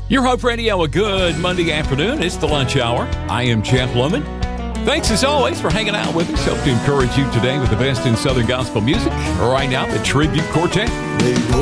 Your Hope Radio, a good Monday afternoon. It's the lunch hour. I am Jeff Lohman. Thanks as always for hanging out with us. Hope to encourage you today with the best in Southern gospel music. Right now, the Tribute Quartet.